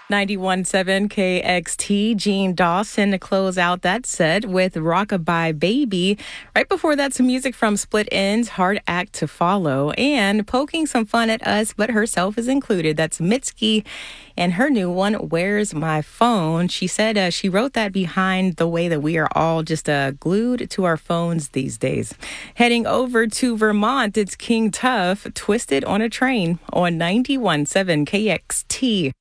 91.7 KXT, Gene Dawson to close out that set with Rockabye Baby. Right before that, some music from Split Enz, Hard Act to Follow, and poking some fun at us, but herself is included. That's Mitski and her new one, Where's My Phone? She said she wrote that behind the way that we are all just glued to our phones these days. Heading over to Vermont, it's King Tuff, Twisted on a Train on 91.7 KXT.